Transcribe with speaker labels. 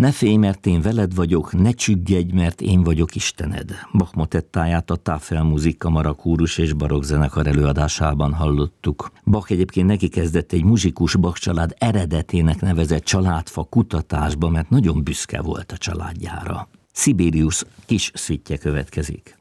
Speaker 1: Ne félj, mert én veled vagyok, ne csüggedj, mert én vagyok Istened. Bach motettáját a Tafel Musikkamara kórus és barokkzenekar előadásában hallottuk. Bach egyébként neki kezdett egy muzsikus Bach család eredetének nevezett családfa kutatásba, mert nagyon büszke volt a családjára. Sibelius kis szüttye következik.